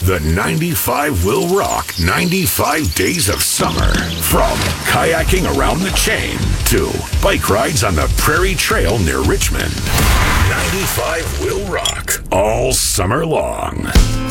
The 95 will rock 95 days of summer. From kayaking around the chain to bike rides on the Prairie Trail near Richmond. 95 will rock all summer long.